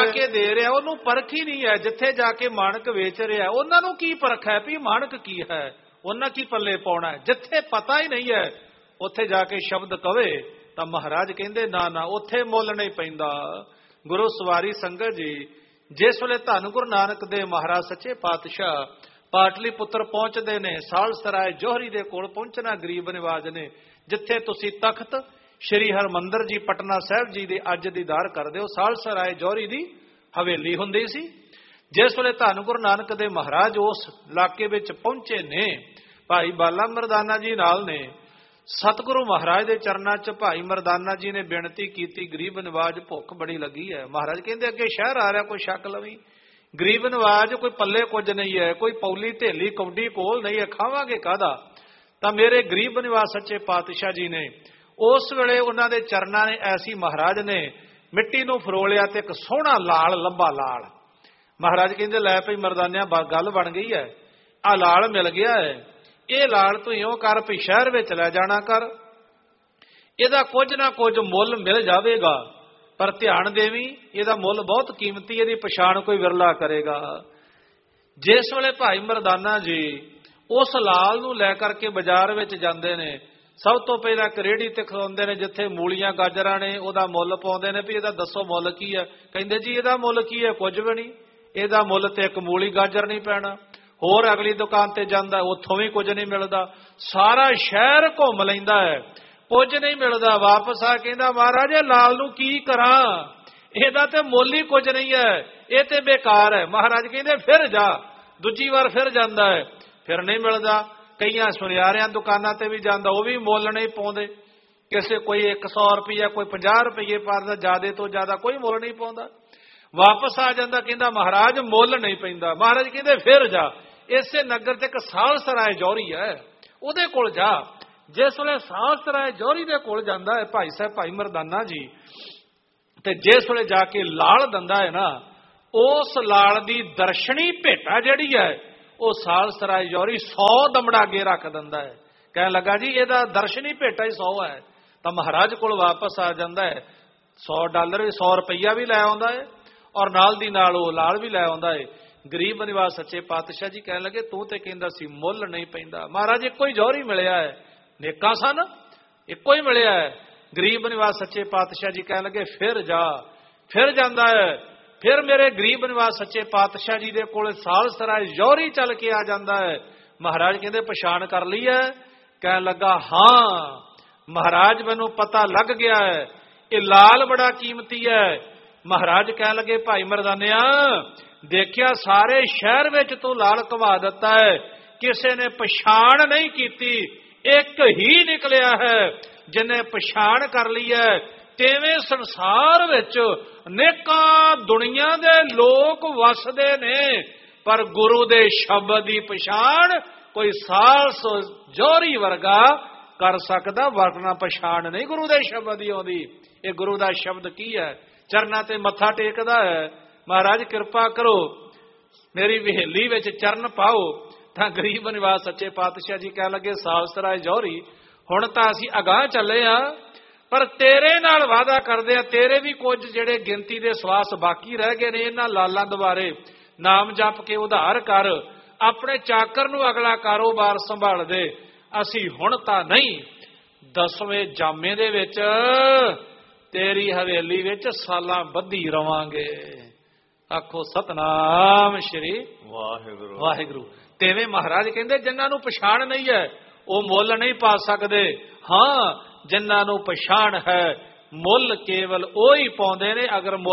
ਕੇ ਦੇ ਰਿਹਾ ਉਹਨੂੰ ਪਰਖ ਹੀ ਨਹੀਂ ਹੈ। ਜਿੱਥੇ ਜਾ ਕੇ ਮਾਣਕ ਵੇਚ ਰਿਹਾ ਉਹਨਾਂ ਨੂੰ ਕੀ ਪਰਖ ਹੈ ਵੀ ਮਾਣਕ ਕੀ ਹੈ, ਉਹਨਾਂ ਕੀ ਪੱਲੇ ਪਾਉਣਾ ਹੈ। ਜਿੱਥੇ ਪਤਾ ਹੀ ਨਹੀਂ ਹੈ ਉੱਥੇ ਜਾ ਕੇ ਸ਼ਬਦ ਕਵੇ ਤਾਂ ਮਹਾਰਾਜ ਕਹਿੰਦੇ ਨਾ ਨਾ ਉੱਥੇ ਮੁੱਲ ਨਹੀਂ ਪੈਂਦਾ। ਗੁਰੂ ਸਵਾਰੀ ਸੰਗਤ ਜੀ, ਜਿਸ ਵੇਲੇ ਧੰਨ ਗੁਰੂ ਨਾਨਕ ਦੇਵ ਮਹਾਰਾਜ ਸੱਚੇ ਪਾਤਸ਼ਾਹ ਪਾਟਲੀ ਪੁੱਤਰ ਪਹੁੰਚਦੇ ਨੇ, ਸਾਲਸਰਾਏ ਜੋਹਰੀ ਦੇ ਕੋਲ ਪਹੁੰਚਣਾ ਗਰੀਬ ਨਿਵਾਜ ਨੇ, ਜਿੱਥੇ ਤੁਸੀਂ ਤਖਤ ਸ਼੍ਰੀ ਹਰਮੰਦਰ ਜੀ ਪਟਨਾ ਸਾਹਿਬ ਜੀ ਦੇ ਅੱਜ ਦੀਦਾਰ ਕਰਦੇ ਹੋ, ਸਾਲਸਰਾਏ ਜੋਹਰੀ ਦੀ ਹਵੇਲੀ ਹੁੰਦੀ ਸੀ। ਜਿਸ ਵੇਲੇ ਧੰਨ ਗੁਰੂ ਨਾਨਕ ਦੇਵ ਮਹਾਰਾਜ ਉਸ ਇਲਾਕੇ ਵਿੱਚ ਪਹੁੰਚੇ ਨੇ, ਭਾਈ ਬਾਲਾ ਮਰਦਾਨਾ ਜੀ ਨਾਲ ਨੇ। ਸਤਿਗੁਰੂ ਮਹਾਰਾਜ ਦੇ ਚਰਨਾਂ 'ਚ ਭਾਈ ਮਰਦਾਨਾ ਜੀ ਨੇ ਬੇਨਤੀ ਕੀਤੀ, ਗਰੀਬ ਨਿਵਾਜ ਭੁੱਖ ਬੜੀ ਲੱਗੀ ਹੈ। ਮਹਾਰਾਜ ਕਹਿੰਦੇ ਅੱਗੇ ਸ਼ਹਿਰ ਆ ਰਿਹਾ, ਕੋਈ ਛਕ ਲਵੀਂ। ਗਰੀਬ ਨਿਵਾਜ ਕੋਈ ਪੱਲੇ ਕੁਝ ਨਹੀਂ ਹੈ, ਕੋਈ ਪੌਲੀ ਢੇਲੀ ਕੌਡੀ ਕੋਲ ਨਹੀਂ ਹੈ, ਖਾਵਾਂਗੇ ਕਾਹਦਾ। ਤਾਂ ਮੇਰੇ ਗਰੀਬ ਨਿਵਾਜ ਸੱਚੇ ਪਾਤਸ਼ਾਹ ਜੀ ਨੇ ਉਸ ਵੇਲੇ ਉਹਨਾਂ ਦੇ ਚਰਨਾਂ ਨੇ ਐਸੀ ਮਹਾਰਾਜ ਨੇ ਮਿੱਟੀ ਨੂੰ ਫਰੋਲਿਆ ਤੇ ਇੱਕ ਸੋਹਣਾ ਲਾਲ ਲੰਬਾ ਲਾਲ। ਮਹਾਰਾਜ ਕਹਿੰਦੇ ਲੈ ਭਈ ਮਰਦਾਨਿਆਂ ਗੱਲ ਬਣ ਗਈ ਹੈ, ਆਹ ਲਾਲ ਮਿਲ ਗਿਆ ਹੈ, ਇਹ ਲਾਲ ਤੂੰ ਇਉਂ ਕਰ ਵੀ ਸ਼ਹਿਰ ਵਿੱਚ ਲੈ ਜਾਣਾ ਕਰ, ਇਹਦਾ ਕੁਝ ਨਾ ਕੁਝ ਮੁੱਲ ਮਿਲ ਜਾਵੇਗਾ, ਪਰ ਧਿਆਨ ਦੇਵੀਂ ਇਹਦਾ ਮੁੱਲ ਬਹੁਤ ਕੀਮਤੀ, ਇਹਦੀ ਪਛਾਣ ਕੋਈ ਵਿਰਲਾ ਕਰੇਗਾ। ਜਿਸ ਵੇਲੇ ਭਾਈ ਮਰਦਾਨਾ ਜੀ ਉਸ ਲਾਲ ਨੂੰ ਲੈ ਕਰਕੇ ਬਾਜ਼ਾਰ ਵਿੱਚ ਜਾਂਦੇ ਨੇ, ਸਭ ਤੋਂ ਪਹਿਲਾਂ ਇੱਕ ਰੇਹੜੀ ਤੇ ਖਲੋਂਦੇ ਨੇ ਜਿੱਥੇ ਮੂਲੀਆਂ ਗਾਜਰਾਂ ਨੇ, ਉਹਦਾ ਮੁੱਲ ਪਾਉਂਦੇ ਨੇ ਵੀ ਇਹਦਾ ਦੱਸੋ ਮੁੱਲ ਕੀ ਹੈ। ਕਹਿੰਦੇ ਜੀ ਇਹਦਾ ਮੁੱਲ ਕੀ ਹੈ, ਕੁਝ ਵੀ ਨਹੀਂ, ਇਹਦਾ ਮੁੱਲ ਤੇ ਇੱਕ ਮੂਲੀ ਗਾਜਰ ਨਹੀਂ ਪੈਣਾ। ਹੋਰ ਅਗਲੀ ਦੁਕਾਨ ਤੇ ਜਾਂਦਾ, ਉੱਥੋਂ ਵੀ ਕੁਝ ਨਹੀਂ ਮਿਲਦਾ। ਸਾਰਾ ਸ਼ਹਿਰ ਘੁੰਮ ਲੈਂਦਾ ਹੈ, ਕੁਝ ਨਹੀਂ ਮਿਲਦਾ। ਵਾਪਸ ਆ ਕਹਿੰਦਾ ਮਹਾਰਾਜ ਇਹ ਲਾਲ ਨੂੰ ਕੀ ਕਰਾਂ, ਇਹਦਾ ਤੇ ਮੁੱਲ ਹੀ ਕੁਝ ਨਹੀਂ ਹੈ, ਇਹ ਤੇ ਬੇਕਾਰ ਹੈ। ਮਹਾਰਾਜ ਕਹਿੰਦੇ ਫਿਰ ਜਾ। ਦੂਜੀ ਵਾਰ ਫਿਰ ਜਾਂਦਾ ਹੈ, ਫਿਰ ਨਹੀਂ ਮਿਲਦਾ। ਕਈਆਂ ਸੁਨਿਆਰਿਆਂ ਦੁਕਾਨਾਂ ਤੇ ਵੀ ਜਾਂਦਾ, ਉਹ ਵੀ ਮੁੱਲ ਨਹੀਂ ਪਾਉਂਦੇ। ਕਿਸੇ ਕੋਈ 100 ਰੁਪਈਆ, ਕੋਈ 50 ਰੁਪਈਏ ਪਾਉਂਦਾ, ਜ਼ਿਆਦਾ ਤੋਂ ਜ਼ਿਆਦਾ ਕੋਈ ਮੁੱਲ ਨਹੀਂ ਪਾਉਂਦਾ। ਵਾਪਸ ਆ ਜਾਂਦਾ, ਕਹਿੰਦਾ ਮਹਾਰਾਜ ਮੁੱਲ ਨਹੀਂ ਪੈਂਦਾ। ਮਹਾਰਾਜ ਕਹਿੰਦੇ ਫਿਰ ਜਾ। ਇਸੇ ਨਗਰ ਤੇ ਇੱਕ ਸਾਲਸਰਾਏ ਜੋਹਰੀ ਹੈ, ਉਹਦੇ ਕੋਲ ਜਾ। ਜਿਸ ਵੇਲੇ ਸਾਲਸਰਾਏ ਜੋਹਰੀ ਦੇ ਕੋਲ ਜਾਂਦਾ ਹੈ ਭਾਈ ਸਾਹਿਬ ਭਾਈ ਮਰਦਾਨਾ ਜੀ, ਤੇ ਜਿਸ ਵੇਲੇ ਜਾ ਕੇ ਲਾਲ ਦਿੰਦਾ ਹੈ ਨਾ, ਉਸ ਲਾਲ ਦੀ ਦਰਸ਼ਨੀ ਭੇਟਾ ਜਿਹੜੀ ਹੈ ਉਹ ਸਾਲਸਰਾਏ ਜੋਹਰੀ 100 ਦਮੜਾ ਅੱਗੇ ਰੱਖ ਦਿੰਦਾ ਹੈ। ਕਹਿਣ ਲੱਗਾ ਜੀ ਇਹਦਾ ਦਰਸ਼ਨੀ ਭੇਟਾ ਹੀ 100 ਹੈ। ਤਾਂ ਮਹਾਰਾਜ ਕੋਲ ਵਾਪਸ ਆ ਜਾਂਦਾ ਹੈ, $100 ਵੀ 100 ਰੁਪਈਆ ਵੀ ਲੈ ਆਉਂਦਾ ਹੈ, ਔਰ ਨਾਲ ਦੀ ਨਾਲ ਉਹ ਲਾਲ ਵੀ ਲੈ ਆਉਂਦਾ ਹੈ। ਗਰੀਬ ਨਿਵਾਜ ਸੱਚੇ ਪਾਤਸ਼ਾਹ ਜੀ ਕਹਿਣ ਲੱਗੇ ਤੂੰ ਤੇ ਕਹਿੰਦਾ ਸੀ ਮੁੱਲ ਨਹੀਂ ਪੈਂਦਾ। ਮਹਾਰਾਜ ਇੱਕੋ ਹੀ ਜੋਹਰੀ ਮਿਲਿਆ ਹੈ, ਨੇਕਾਂ ਸਨ, ਇੱਕੋ ਹੀ ਮਿਲਿਆ ਹੈ। ਗਰੀਬ ਨਿਵਾਜ ਸੱਚੇ ਪਾਤਸ਼ਾਹ ਜੀ ਕਹਿਣ ਲੱਗੇ ਫਿਰ ਜਾ। ਫਿਰ ਜਾਂਦਾ ਹੈ, ਫਿਰ ਮੇਰੇ ਗਰੀਬ ਨਿਵਾਜ ਸੱਚੇ ਪਾਤਸ਼ਾਹ ਜੀ ਦੇ ਕੋਲ ਸਾਲਸਰਾਏ ਜੋਹਰੀ ਚੱਲ ਕੇ ਆ ਜਾਂਦਾ ਹੈ। ਮਹਾਰਾਜ ਕਹਿੰਦੇ ਪਛਾਣ ਕਰ ਲਈ ਹੈ। ਕਹਿਣ ਲੱਗਾ ਹਾਂ ਮਹਾਰਾਜ ਮੈਨੂੰ ਪਤਾ ਲੱਗ ਗਿਆ ਹੈ, ਇਹ ਲਾਲ ਬੜਾ ਕੀਮਤੀ ਹੈ। ਮਹਾਰਾਜ ਕਹਿਣ ਲੱਗੇ ਭਾਈ ਮਰਦਾਨਿਆ ਦੇਖਿਆ ਸਾਰੇ ਸ਼ਹਿਰ ਵਿੱਚ ਤੂੰ ਲਾਲ ਘੁਮਾ ਦਿੱਤਾ ਹੈ, ਕਿਸੇ ਨੇ ਪਛਾਣ ਨਹੀਂ ਕੀਤੀ, ਇੱਕ ਹੀ ਨਿਕਲਿਆ ਹੈ ਜਿਹਨੇ ਪਛਾਣ ਕਰ ਲਈ ਹੈ। ਤੇਵੇਂ ਸੰਸਾਰ ਵਿੱਚ ਅਨੇਕਾਂ ਦੁਨੀਆ ਦੇ ਲੋਕ ਵਸਦੇ ਨੇ, ਪਰ ਗੁਰੂ ਦੇ ਸ਼ਬਦ ਦੀ ਪਛਾਣ ਕੋਈ ਸਾਲਸ ਜੋਹਰੀ ਵਰਗਾ ਕਰ ਸਕਦਾ, ਵਰਨਾ ਪਛਾਣ ਨਹੀਂ ਗੁਰੂ ਦੇ ਸ਼ਬਦ ਦੀ ਆਉਂਦੀ। ਇਹ ਗੁਰੂ ਦਾ ਸ਼ਬਦ ਕੀ ਹੈ, ਚਰਨਾਂ ਤੇ ਮੱਥਾ ਟੇਕਦਾ ਹੈ। ਮਹਾਰਾਜ ਕਿਰਪਾ ਕਰੋ ਮੇਰੀ ਵਹੇਲੀ ਵਿੱਚ ਚਰਨ ਪਾਓ। ਤਾਂ ਗਰੀਬ ਨਿਵਾਜ ਸੱਚੇ ਪਾਤਸ਼ਾਹ ਜੀ ਕਹਿਣ ਲੱਗੇ ਸਾਲਸਰਾਏ ਜੋਹਰੀ ਹੁਣ ਤਾਂ ਅਸੀਂ ਅਗਾਂਹ ਚੱਲੇ ਆ, ਪਰ ਤੇਰੇ ਨਾਲ ਵਾਅਦਾ ਕਰਦੇ ਆ, ਤੇਰੇ ਵੀ ਕੁਝ ਜਿਹੜੇ ਗਿਣਤੀ ਦੇ ਸਵਾਸ ਬਾਕੀ ਰਹਿ ਗਏ ਨੇ, ਇਹਨਾਂ ਲਾਲਾਂ ਦੁਆਰੇ ਨਾਮ ਜਪ ਕੇ ਉਧਾਰ ਕਰ, ਆਪਣੇ ਚਾਕਰ ਨੂੰ ਅਗਲਾ ਕਾਰੋਬਾਰ ਸੰਭਾਲ ਦੇ। ਅਸੀਂ ਹੁਣ ਤਾਂ ਨਹੀਂ, 10ਵੇਂ ਜਾਮੇ ਦੇ ਵਿੱਚ ਤੇਰੀ ਹਵੇਲੀ ਵਿੱਚ ਸਾਲਾਂ ਬੱਧੀ ਰਵਾਂਗੇ। ਆਖੋ ਸਤਨਾਮ ਸ਼੍ਰੀ ਵਾਹਿਗੁਰੂ ਵਾਹਿਗੁਰੂ। ਤੇਵੇਂ ਮਹਾਰਾਜ ਕਹਿੰਦੇ ਜਿਨ੍ਹਾਂ ਨੂੰ ਪਛਾਣ ਨਹੀਂ ਹੈ ਉਹ ਮੁੱਲ ਨਹੀਂ ਪਾ ਸਕਦੇ। ਹਾਂ ਜਿਨ੍ਹਾਂ ਨੂੰ ਪਛਾਣ ਹੈ ਮੁੱਲ ਕੇਵਲ ਉਹ ਹੀ ਪਾਉਂਦੇ ਨੇ। ਅਗਰ ਮੁੱਲ